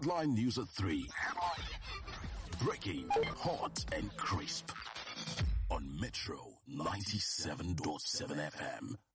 Headline News at 3. Breaking, hot and crisp. On Metro 97.7 FM.